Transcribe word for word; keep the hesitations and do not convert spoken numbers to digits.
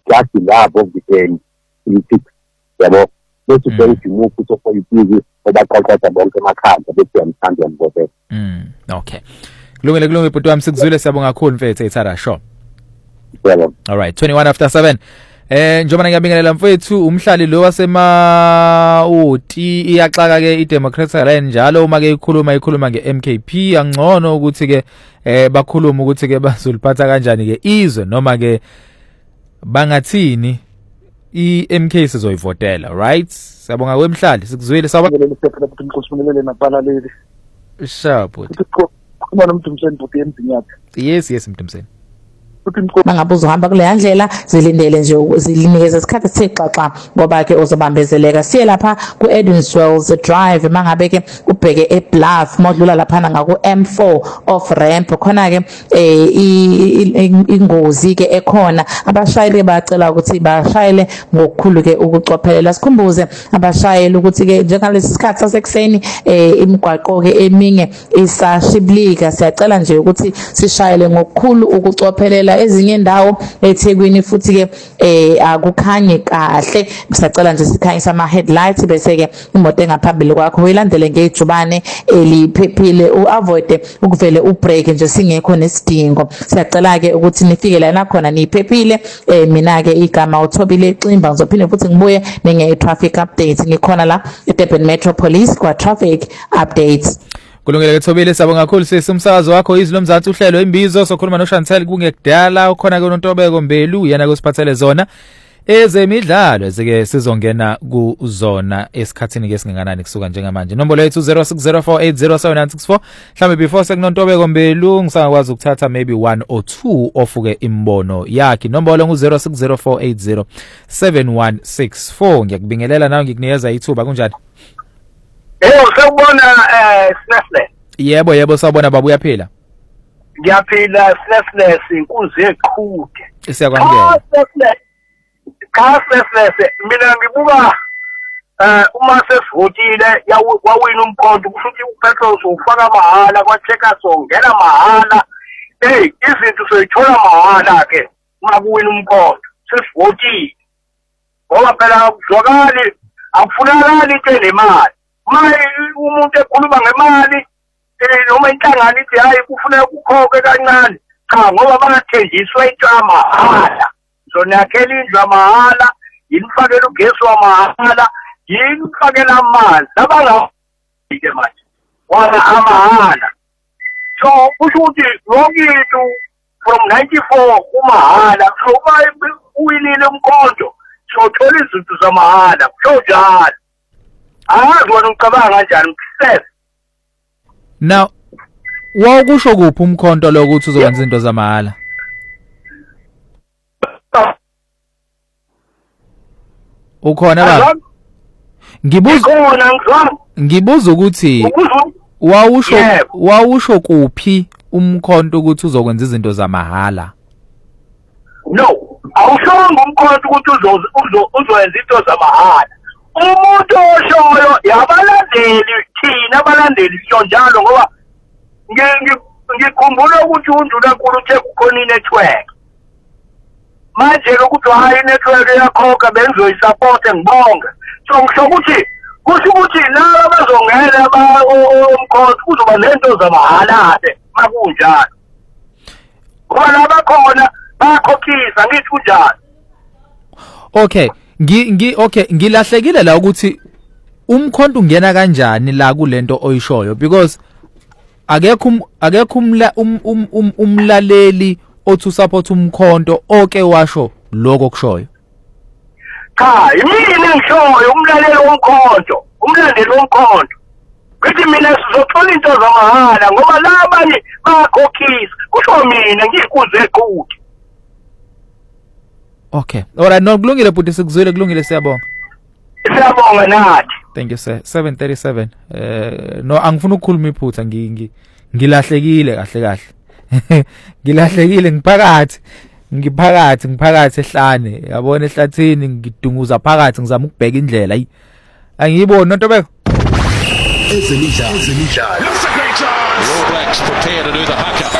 just labo ngithengi i-fix yabo bese bese umufu sopolitiki obaqoqoda bonke emakhanda bese yamthanda yambophe. Mm okay. Kulungile kulungile bhuti wami sikuzwile siyabonga kakhulu mfethu ethara sure. Yebo. All right twenty-one after seven. Eh njengoba ngiyabingelela mfethu umhlali lo wasema uti iyaxaka ke iDemocratic Line njalo uma ke ikhuluma ikhuluma ngeM K P angcono ukuthi ke eh bakhuluma ukuthi ke bazoliphatha kanjani ke izwe noma ke bangathini iM K sizoyivotela right siyabonga kwemhlali sikuzwile sawubona umkhosibonelele nabalaleli sharp kuba nomdumseni bhuti emzini yakhe yes yes mdumseni bangabe uzohamba kule ndlela zilindele nje zinikeza isikhathi sixaxa ngoba ke uzobambezeleka siye lapha ku Edwinswells Drive mangabe ke ubheke eBluff modlula lapha ngaku M four off ramp khona ke ingozi ke ekhona abashayeli bacela ukuthi bashayele ngokukhulu ke ukucophelela sikhumbuze abashayeli ukuthi ke njengalesi sikhathi sasekuseni imigwaqo ke eminye isashiblika siyacela nje ukuthi sishayele ngokukhulu ukucophelela ezinye indawo eThekwini futhi ke eh akukhanye kahle bisacela nje sikhanyisa ama headlights bese ke imoto engaphambili kwakho uyilandele ngejubane eliphephile uavoid ukuvele ubreak nje singekho nesidingo siyacela ke ukuthi nifike lana khona niphephile eh mina ke igama uThobile Ximba ngizophinde futhi ngibuye nenge traffic updates ngikhona la eDurban Metro Police kwa traffic updates. Kulungile ke Thobile sabonga kakhulu sesumsakazo wakho izilo mzansi uhlelo imbizo sokhuluma no Chantel kungekudala ukhona ke uNtobeko Mbelu yena kusiphathele zona ezemidlalo ezike sizongena kuzona esikhathini ke singenganani kusuka njengamanje nombolo yethu zero six zero four eight zero seven nine six four mhlambe before sekunoNtobeko Mbelu ngisakwazi ukuthatha maybe one or two ofuke imbono yakhe nombolo ngu zero six zero four eight zero seven one six four ngiyakubingelela nawe ngikunikeza ithuba kunjani? Yebo sawubona eh Snefle. Yebo yebo sawubona baba uyaphila. Ngiyaphila Snefle inkunzi eqhude. Siyakwamukela. Ka Snefle mina ngibuka eh uma sesivotile yawina umkhonto kushuthi upetrol ufaka mahala kwachecker songena mahala. Hey izinto soyithola mahala ke uma kuwina umkhonto sesivotile. Ngoba phela akuzwakali akufunakali into enemali. Maye umuntu ekhuluma ngemali eh noma inhlangano ithi hayi kufuneka ukukhokhe kancane cha ngoba bangathenjiswa itama mahala zona yakhela indlu mahala yinifakela ugesi wa mahala yinifakela amanzi abangake manje wala amahala so kusho ukuthi yonke into from ninety-four kumahala so uma uwinile umkhonto so thola izinto zamahala kusho njalo. Now wakusho kuphi umkhonto lo ukuthi uzokwenza into zamahala? Ukhona baba? Ngibuza Ngibuza ukuthi wawusho wawusho kuphi umkhonto ukuthi uzokwenza izinto zamahala? No, awushongo umkhonto ukuthi uzokwenza into zamahala. Umuntu oshoyo yabalandeli thina abalandeli siyo njalo ngoba ngikhumbula ukuthi unduna nkulu uthe kukhona inetwork manje ukuthi hayi inetwork yakhokha benzoyisupport ngibonga so ngisho ukuthi kusho ukuthi laba bazongena ba umkhonto kuzoba lento zamahalade makunjalo ngoba laba khona bakhokhisa ngithi kunjalo. Okay ngi ngi okay ngilahlekile la ukuthi umkhonto ungena kanjani la kulento oyishoyo because akekho akekho umla umlaleli othi support umkhonto oke washo lokho kushoyo. Cha yini ngishoyo umlaleli womkhonto umlandeli womkhonto ngithi mina sizothola into zamahala ngoba labanye bakhokhisa kusho mina ngikuze eqhude. Okay. Alright, no kulungile bhuti sikuzwile kulungile siyabonga. Siyabonga nathi. Thank you sir. seven thirty-seven. Eh no angifuna ukukhuluma iphutha ngi ngilahlekile kahle kahle. Ngilahlekile ngiphakathi. Ngiphakathi ngiphakathi ehlane. Yabona ehlathini ngidunguza phakathi ngizama ukubheka indlela. Ayi. Angiyiboni noNtobeko. Ezemidlalo. Ezemidlalo. All Blacks prepare to do the haka.